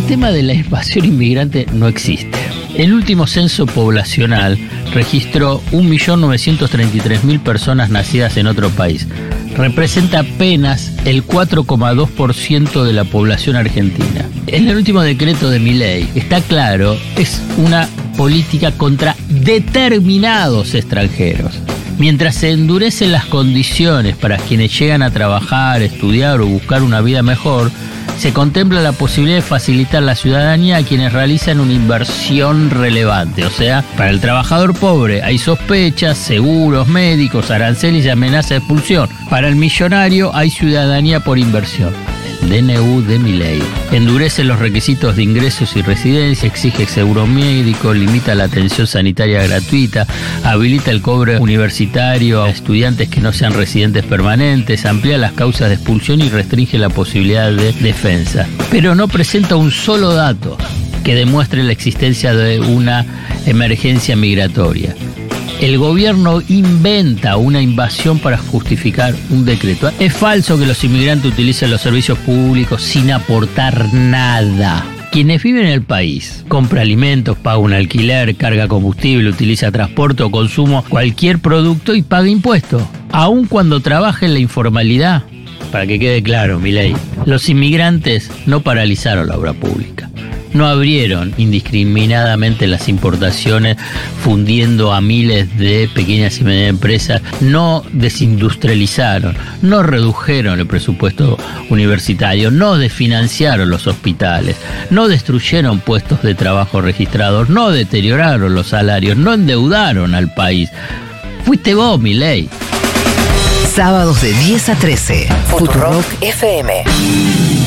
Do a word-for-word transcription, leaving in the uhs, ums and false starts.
tema de la invasión inmigrante no existe. El último censo poblacional registró un millón novecientos treinta y tres mil personas nacidas en otro país. Representa apenas el cuatro coma dos por ciento de la población argentina. En el último decreto de Milei, está claro, es una política contra determinados extranjeros. Mientras se endurecen las condiciones para quienes llegan a trabajar, estudiar o buscar una vida mejor, se contempla la posibilidad de facilitar la ciudadanía a quienes realizan una inversión relevante. O sea, para el trabajador pobre hay sospechas, seguros médicos, aranceles y amenaza de expulsión. Para el millonario hay ciudadanía por inversión. El D N U de Milei endurece los requisitos de ingresos y residencia, exige seguro médico, limita la atención sanitaria gratuita, habilita el cobre universitario a estudiantes que no sean residentes permanentes, amplía las causas de expulsión y restringe la posibilidad de defensa. Pero no presenta un solo dato que demuestre la existencia de una emergencia migratoria. El gobierno inventa una invasión para justificar un decreto. Es falso que los inmigrantes utilicen los servicios públicos sin aportar nada. Quienes viven en el país, compra alimentos, paga un alquiler, carga combustible, utiliza transporte o consumo cualquier producto y paga impuestos. Aun cuando trabaja en la informalidad, para que quede claro, Milei, los inmigrantes no paralizaron la obra pública. No abrieron indiscriminadamente las importaciones, fundiendo a miles de pequeñas y medianas empresas. No desindustrializaron, no redujeron el presupuesto universitario, no desfinanciaron los hospitales, no destruyeron puestos de trabajo registrados, no deterioraron los salarios, no endeudaron al país. Fuiste vos, Milei. Sábados de diez a trece. Futurock F M.